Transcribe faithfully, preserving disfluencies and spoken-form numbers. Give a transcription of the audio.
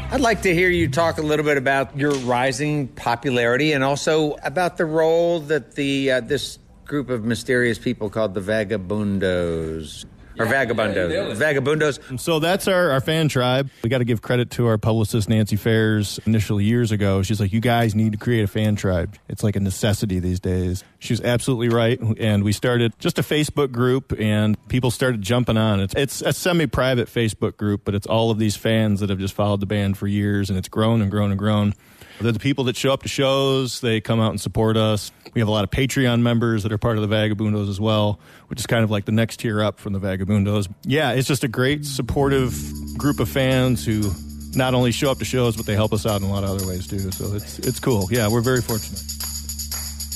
I'd like to hear you talk a little bit about your rising popularity and also about the role that the uh, this group of mysterious people called the Vagabundos. Or yeah, Vagabundos. Yeah, Vagabundos. So that's our, our fan tribe. We got to give credit to our publicist, Nancy Fairs, initially years ago. She's like, you guys need to create a fan tribe. It's like a necessity these days. She's absolutely right. And we started just a Facebook group, and people started jumping on. It's, it's a semi-private Facebook group, but it's all of these fans that have just followed the band for years, and it's grown and grown and grown. They're the people that show up to shows. They come out and support us. We have a lot of Patreon members that are part of the Vagabundos as well, which is kind of like the next tier up from the Vagabundos. Yeah, it's just a great, supportive group of fans who not only show up to shows, but they help us out in a lot of other ways, too. So it's it's cool. Yeah, we're very fortunate.